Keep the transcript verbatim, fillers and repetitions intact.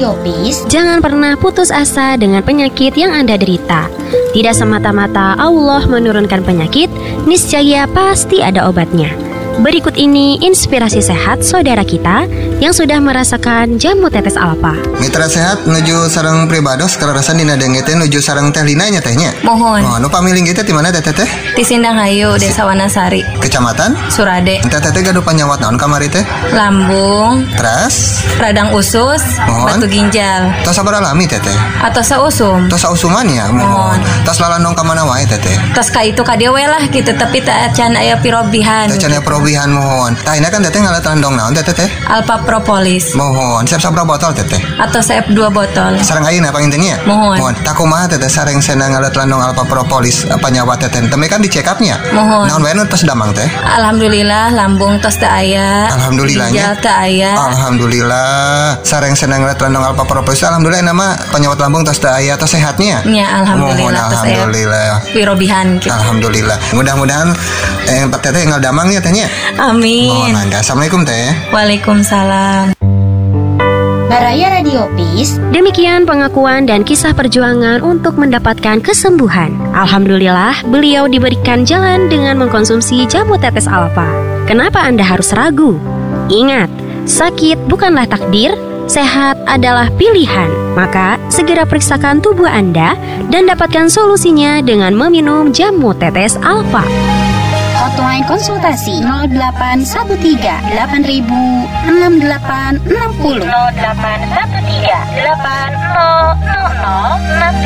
Radio Peace, jangan pernah putus asa dengan penyakit yang Anda derita. Tidak semata-mata Allah menurunkan penyakit, niscaya pasti ada obatnya. Berikut ini inspirasi sehat saudara kita yang sudah merasakan jamu tetes alfa. Mitra sehat nuju sareng pribados kararasan dina denge teh nuju sareng teh Lina nya tehnya. Mohon. Oh, nu pamiling kita di mana teh teh? Di Sindanghayu, Desa Wanasari, Kecamatan Surade. Teh teh gaduh panyawat naon kamari teh? Lambung, Teras, radang usus, Mohon. batu ginjal, tos sabaraha lami teh teh? atau sausum. Tos sausuman ya, mohon. Tos lalandong ka mana wae teh teh? Tos ka itu ka dieu we lah gitu, tapi tak can aya pirobihan. Teh can aya probihan mohon. Tah ini kan teh ngalat landong naon teh teh? Alpha propolis Mohon, siap sabaraha botol teh teh? atau siap dua botol. Sareng ayeuna pangintennya? Mohon. Mohon. Tak kumaha teh teh sareng senang ngalat landong alpa propolis panyawat teh teh. Teme kan di check up-nya. Mohon. Naon wae nu tos damang teh? Alhamdulillah lambung tos teu aya. Alhamdulillahnya. Ginjal teu aya. Alhamdulillah. Sareng senang ngalat landong alpa propolis. Alhamdulillah nama penyawat lambung tos teu aya tos sehatnya. Ya alhamdulillah Mohon, tos aya alhamdulillah. pirobihan gitu. Alhamdulillah. Mudah-mudahan eh teteh ngal damang ya tehnya. Amin. Mohon mangga. Assalamualaikum teh. Waalaikumsalam. Baraya Radio Peace, Demikian pengakuan dan kisah perjuangan untuk mendapatkan kesembuhan. Alhamdulillah, beliau diberikan jalan dengan mengkonsumsi jamu tetes alfa. Kenapa Anda harus ragu? Ingat, sakit bukanlah takdir, sehat adalah pilihan. Maka, segera periksakan tubuh Anda dan dapatkan solusinya dengan meminum jamu tetes alfa. hotline konsultasi nol delapan satu tiga delapan ribu enam delapan enam nol. nol delapan satu tiga delapan nol nol nol enam